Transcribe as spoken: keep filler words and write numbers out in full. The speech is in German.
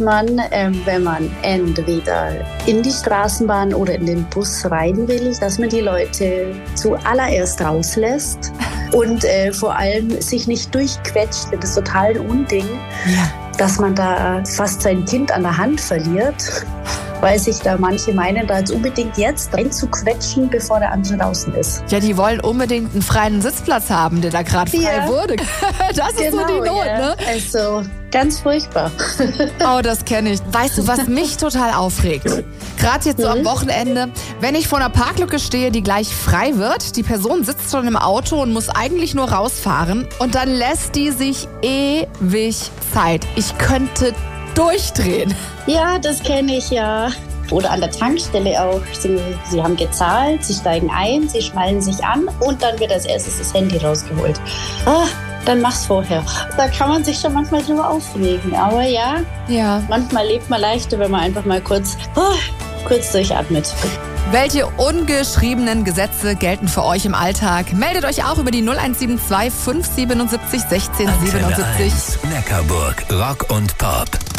man, äh, wenn man entweder in die Straßenbahn oder in den Bus rein will, dass man die Leute zuallererst rauslässt und äh, vor allem sich nicht durchquetscht. Das ist total ein Unding, Ja. dass man da fast sein Kind an der Hand verliert, weil sich da manche meinen, da jetzt unbedingt jetzt reinzuquetschen, bevor der andere draußen ist. Ja, die wollen unbedingt einen freien Sitzplatz haben, der da gerade frei Ja. wurde. Das ist so die Not, ja. ne? Also ganz furchtbar. Oh, das kenne ich. Weißt du, was mich total aufregt? Gerade jetzt so am Wochenende, wenn ich vor einer Parklücke stehe, die gleich frei wird, die Person sitzt schon im Auto und muss eigentlich nur rausfahren und dann lässt die sich ewig Zeit. Ich könnte durchdrehen. Ja, das kenne ich ja. Oder an der Tankstelle auch. Sie, sie haben gezahlt, sie steigen ein, sie schnallen sich an und dann wird als erstes das Handy rausgeholt. Ah, dann mach's vorher. Da kann man sich schon manchmal drüber aufregen. Aber ja, Ja. manchmal lebt man leichter, wenn man einfach mal kurz, oh, kurz durchatmet. Welche ungeschriebenen Gesetze gelten für euch im Alltag? Meldet euch auch über die null eins sieben zwei fünf sieben sieben sechzehn Antenne siebenundsiebzig. eins, Neckarburg, Rock und Pop.